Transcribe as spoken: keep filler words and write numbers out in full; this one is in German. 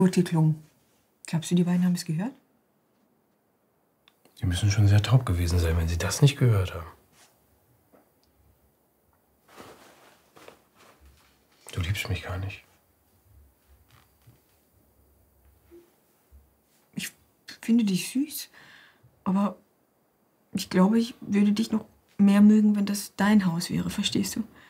Gut geklungen. Glaubst du, die beiden haben es gehört? Sie müssen schon sehr taub gewesen sein, wenn Sie das nicht gehört haben. Du liebst mich gar nicht. Ich finde dich süß. Aber ich glaube, ich würde dich noch mehr mögen, wenn das dein Haus wäre, verstehst du?